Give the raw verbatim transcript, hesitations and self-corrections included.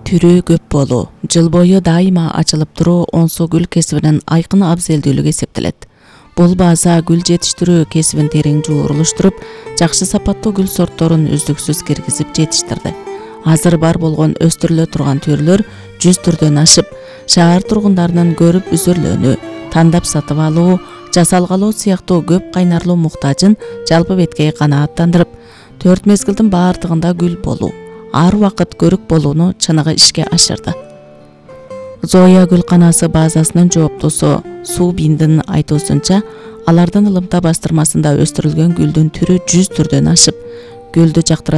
Түрү көп болуу, жыл бою дайыма ачылып туруу онсо гүл кесибинин айкын абзелдүүлүгү эсептелет. Бул база гүл жетиштирүү кесибин терең жуурулуштуруп, жакшы сапаттуу гүл сортторун үздүксүз киргизип жетиштирди. Азыр бар болгон өстүрүлө турган түрлөр жүз түрдөн ашып, шаар тургундарынын көрүп үзүрлөнүү, тандап сатып алуу, жасалгалоо сыяктуу көп кайнарлуу муктажын жалпы беткей канааттандырып, төрт мезгилдин баардыгында гүл болуу, ар убакыт көрүк болууну чыныгы ишке ашырды. Зоя гүлканасы базасынын жооптусу Суу Биндин айтуусунча, алардын ылымта бастырмасында өстүрүлгөн гүлдүн түрү жүз түрдөн ашып, гүлдү жактыра